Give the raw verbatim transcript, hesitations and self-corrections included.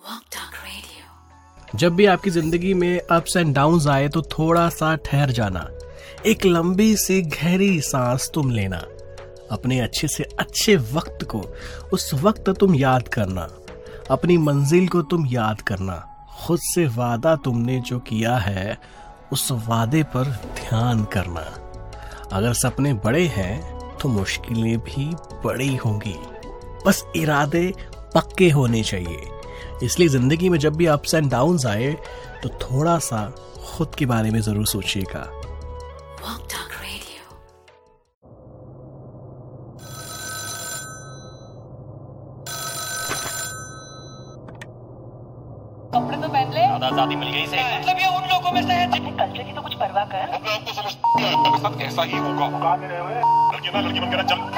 जब भी आपकी जिंदगी में अप्स एंड डाउन्स आए तो थोड़ा सा ठहर जाना, एक लंबी सी गहरी सांस तुम लेना, अपने अच्छे से अच्छे वक्त को उस वक्त तुम याद करना, अपनी मंजिल को तुम याद करना, खुद से वादा तुमने जो किया है उस वादे पर ध्यान करना। अगर सपने बड़े हैं तो मुश्किलें भी बड़ी होंगी, बस इरादे पक्के होने चाहिए। इसलिए जिंदगी में जब भी अप्स एंड डाउन्स आए तो थोड़ा सा खुद के बारे में जरूर सोचिएगा। कपड़े तो पहन ले, आजादी मिल गई से मतलब ये उन लोगों में से है कल्चर की तो कुछ परवाह कर। आपको समझ ऐसा ही होगा। लड़की ना लड़की बन के ना चल।